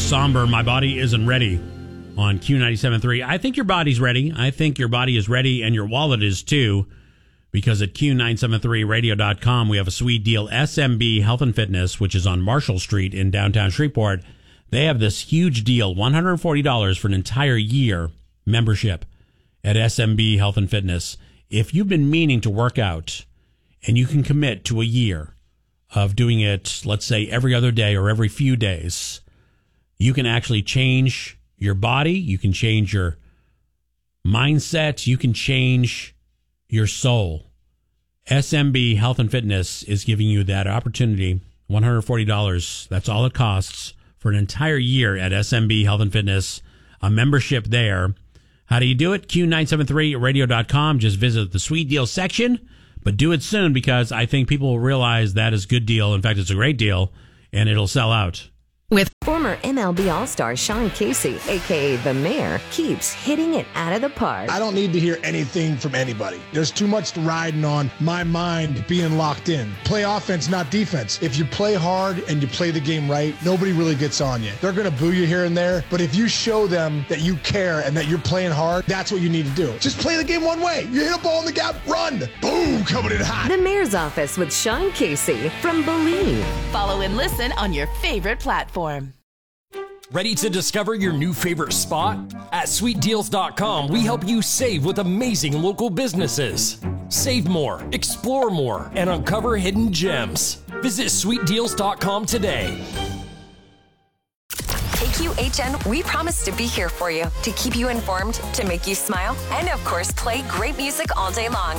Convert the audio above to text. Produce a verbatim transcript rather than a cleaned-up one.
somber, My Body Isn't Ready on Q ninety-seven point three. I think your body's ready. I think your body is ready, and your wallet is too, because at Q nine seven three radio dot com, we have a sweet deal. S M B Health and Fitness, which is on Marshall Street in downtown Shreveport, they have this huge deal, one hundred forty dollars for an entire year membership at S M B Health and Fitness. If you've been meaning to work out and you can commit to a year of doing it, let's say every other day or every few days, you can actually change your body, you can change your mindset, you can change your soul. S M B Health and Fitness is giving you that opportunity, one hundred forty dollars. That's all it costs for an entire year at S M B Health and Fitness, a membership there. How do you do it? Q nine seven three radio dot com. Just visit the sweet deal section, but do it soon because I think people will realize that is a good deal. In fact, it's a great deal, and it'll sell out. With former M L B All-Star Sean Casey, a k a. The Mayor, keeps hitting it out of the park. I don't need to hear anything from anybody. There's too much riding on my mind being locked in. Play offense, not defense. If you play hard and you play the game right, nobody really gets on you. They're going to boo you here and there, but if you show them that you care and that you're playing hard, that's what you need to do. Just play the game one way. You hit a ball in the gap, run. Boom, coming in hot. The Mayor's Office with Sean Casey from Believe. Follow and listen on your favorite platform. Ready to discover your new favorite spot? At sweet deals dot com, we help you save with amazing local businesses. Save more, explore more, and uncover hidden gems. Visit sweet deals dot com today. K Q H N, we promise to be here for you, to keep you informed, to make you smile, and of course, play great music all day long.